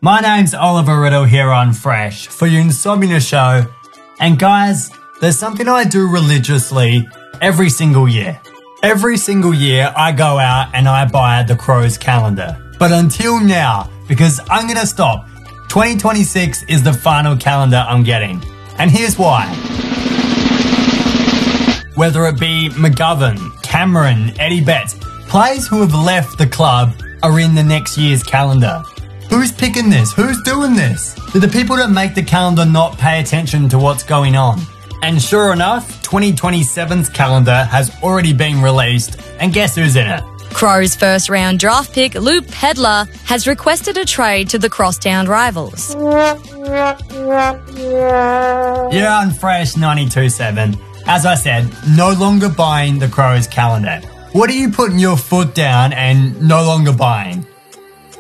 My name's Oliver Riddle here on Fresh for your Insomnia Show. And guys, there's something I do religiously every single year. Every single year I go out and I buy the Crows calendar. But until now, because I'm going to stop, 2026 is the final calendar I'm getting. And here's why. Whether it be McGovern, Cameron, Eddie Betts, players who have left the club are in the next year's calendar. Who's picking this? Who's doing this? Do the people that make the calendar not pay attention to what's going on? And sure enough, 2027's calendar has already been released, and guess who's in it? Crows' first-round draft pick, Luke Pedlar, has requested a trade to the Crosstown Rivals. You're on Fresh 92.7. As I said, no longer buying the Crows calendar. What are you putting your foot down and no longer buying?